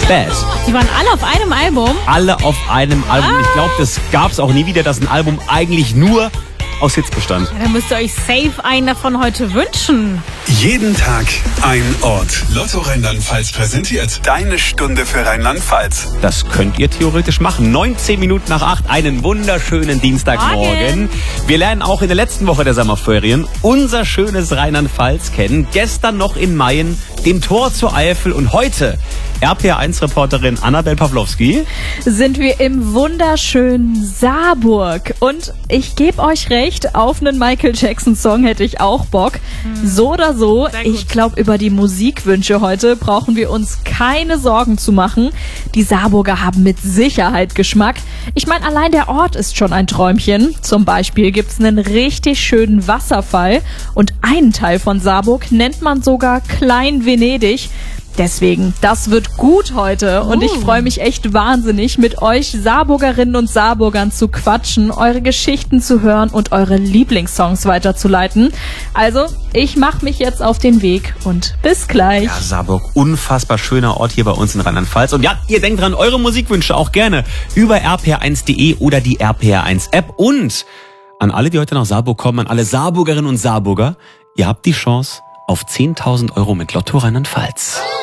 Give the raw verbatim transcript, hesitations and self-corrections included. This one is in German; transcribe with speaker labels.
Speaker 1: Bad.
Speaker 2: Die waren alle auf einem Album?
Speaker 1: Alle auf einem Album. Ich glaube, das gab es auch nie wieder, dass ein Album eigentlich nur aus Hits bestand.
Speaker 2: Ja, dann müsst ihr euch safe einen davon heute wünschen.
Speaker 3: Jeden Tag ein Ort. Lotto Rheinland-Pfalz präsentiert deine Stunde für Rheinland-Pfalz.
Speaker 1: Das könnt ihr theoretisch machen. neunzehn Minuten nach acht, einen wunderschönen Dienstagmorgen.
Speaker 2: Morgen.
Speaker 1: Wir lernen auch in der letzten Woche der Sommerferien unser schönes Rheinland-Pfalz kennen. Gestern noch in Mayen, dem Tor zur Eifel, und heute R P R eins Reporterin Annabel Pawlowski.
Speaker 4: Sind wir im wunderschönen Saarburg. Und ich gebe euch recht, auf einen Michael Jackson Song hätte ich auch Bock. Mhm. So oder so, ich glaube, über die Musikwünsche heute brauchen wir uns keine Sorgen zu machen. Die Saarburger haben mit Sicherheit Geschmack. Ich meine, allein der Ort ist schon ein Träumchen. Zum Beispiel gibt's einen richtig schönen Wasserfall. Und einen Teil von Saarburg nennt man sogar Klein Venedig. Deswegen, das wird gut heute und ich freue mich echt wahnsinnig, mit euch Saarburgerinnen und Saarburgern zu quatschen, eure Geschichten zu hören und eure Lieblingssongs weiterzuleiten. Also, ich mache mich jetzt auf den Weg und bis gleich.
Speaker 1: Ja, Saarburg, unfassbar schöner Ort hier bei uns in Rheinland-Pfalz. Und ja, ihr denkt dran, eure Musikwünsche auch gerne über r p r eins punkt d e oder die R P R eins App. Und an alle, die heute nach Saarburg kommen, an alle Saarburgerinnen und Saarburger, ihr habt die Chance auf zehntausend Euro mit Lotto Rheinland-Pfalz.